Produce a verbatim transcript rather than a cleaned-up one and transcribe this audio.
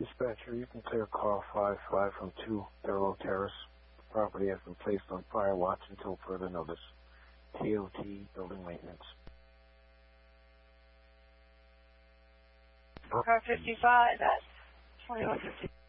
Dispatcher, you can clear car five five from two Thurlow Terrace. The property has been placed on fire watch until further notice. T O T Building Maintenance. Car fifty-five, that's twenty-one fifty.